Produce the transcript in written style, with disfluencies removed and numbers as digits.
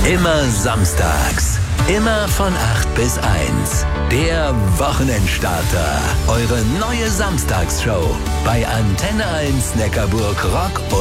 Immer samstags. Immer von 8 bis 1. Der Wochenendstarter. Eure neue Samstagsshow bei Antenne 1 Neckarburg Rock